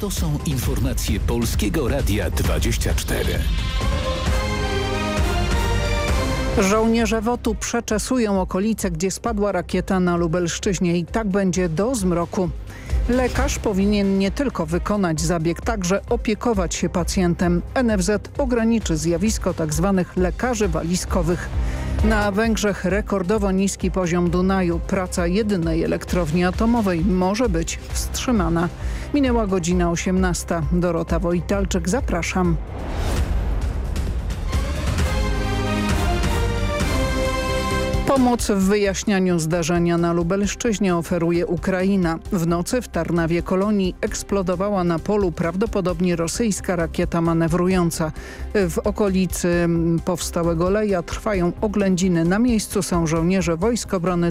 To są informacje Polskiego Radia 24. Żołnierze WOT-u przeczesują okolice, gdzie spadła rakieta na Lubelszczyźnie i tak będzie do zmroku. Lekarz powinien nie tylko wykonać zabieg, także opiekować się pacjentem. NFZ ograniczy zjawisko tzw. lekarzy walizkowych. Na Węgrzech rekordowo niski poziom Dunaju. Praca jedynej elektrowni atomowej może być wstrzymana. Minęła godzina 18. Dorota Wojtalczyk, zapraszam. Pomoc w wyjaśnianiu zdarzenia na Lubelszczyźnie oferuje Ukraina. W nocy w Tarnawie Kolonii eksplodowała na polu prawdopodobnie rosyjska rakieta manewrująca. W okolicy powstałego leja trwają oględziny. Na miejscu są żołnierze Wojsk Obrony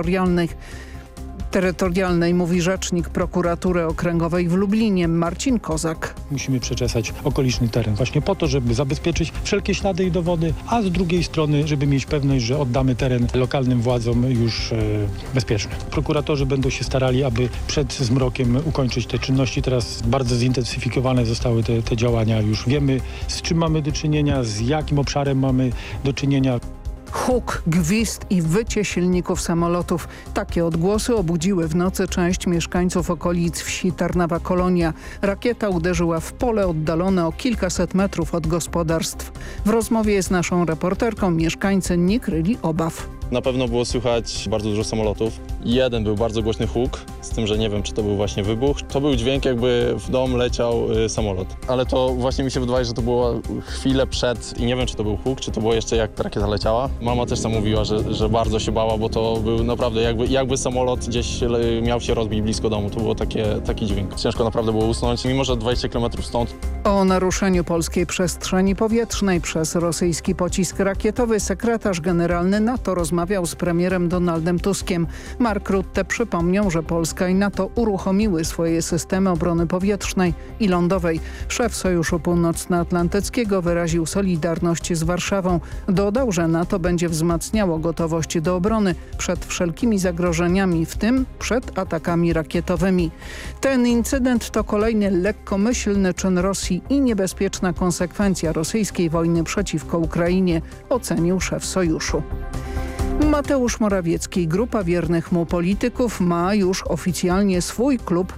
Terytorialnej, mówi rzecznik prokuratury okręgowej w Lublinie Marcin Kozak. Musimy przeczesać okoliczny teren właśnie po to, żeby zabezpieczyć wszelkie ślady i dowody, a z drugiej strony, żeby mieć pewność, że oddamy teren lokalnym władzom już bezpieczny. Prokuratorzy będą się starali, aby przed zmrokiem ukończyć te czynności. Teraz bardzo zintensyfikowane zostały te działania. Już wiemy, z czym mamy do czynienia, z jakim obszarem mamy do czynienia. Huk, gwizd i wycie silników samolotów. Takie odgłosy obudziły w nocy część mieszkańców okolic wsi Tarnawa Kolonia. Rakieta uderzyła w pole oddalone o kilkaset metrów od gospodarstw. W rozmowie z naszą reporterką mieszkańcy nie kryli obaw. Na pewno było słychać bardzo dużo samolotów. Jeden był bardzo głośny huk, z tym, że nie wiem, czy to był właśnie wybuch. To był dźwięk, jakby w dom leciał samolot. Ale to właśnie mi się wydaje, że to było chwilę przed i nie wiem, czy to był huk, czy to było jeszcze jak ta rakieta leciała. Mama też tam mówiła, że bardzo się bała, bo to był naprawdę jakby samolot gdzieś miał się rozbić blisko domu. To było taki dźwięk. Ciężko naprawdę było usnąć, mimo że 20 km stąd. O naruszeniu polskiej przestrzeni powietrznej przez rosyjski pocisk rakietowy sekretarz generalny NATO rozmawiał z premierem Donaldem Tuskiem. Mark Rutte przypomniał, że Polska i NATO uruchomiły swoje systemy obrony powietrznej i lądowej. Szef Sojuszu Północnoatlantyckiego wyraził solidarność z Warszawą. Dodał, że NATO będzie wzmacniało gotowość do obrony przed wszelkimi zagrożeniami, w tym przed atakami rakietowymi. Ten incydent to kolejny lekkomyślny czyn Rosji i niebezpieczna konsekwencja rosyjskiej wojny przeciwko Ukrainie, ocenił szef Sojuszu. Mateusz Morawiecki i grupa wiernych mu polityków ma już oficjalnie swój klub